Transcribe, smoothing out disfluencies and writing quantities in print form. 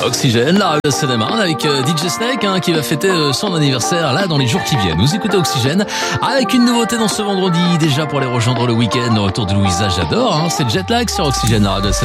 Oxygène, la radio de Seine-et-Marne avec DJ Snake qui va fêter son anniversaire là dans les jours qui viennent. Vous écoutez Oxygène avec une nouveauté dans ce vendredi déjà pour les rejoindre le week-end. Le retour de Louisa, j'adore. C'est le Jet Lag sur Oxygène, la radio de